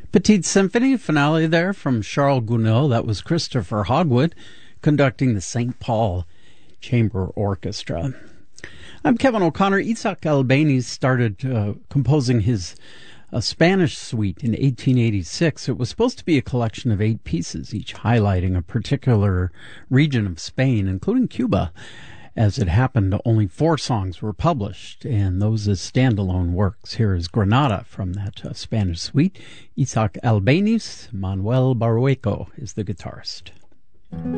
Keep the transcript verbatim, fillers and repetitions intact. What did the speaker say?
Petite Symphony finale there from Charles Gounod. That was Christopher Hogwood conducting the Saint Paul Chamber Orchestra. I'm Kevin O'Connor. Isaac Albéniz started uh, composing his uh, Spanish suite in eighteen eighty-six. It was supposed to be a collection of eight pieces, each highlighting a particular region of Spain, including Cuba. As it happened, only four songs were published, and those as standalone works. Here is Granada from that uh, Spanish suite. Isaac Albéniz, Manuel Barrueco is the guitarist.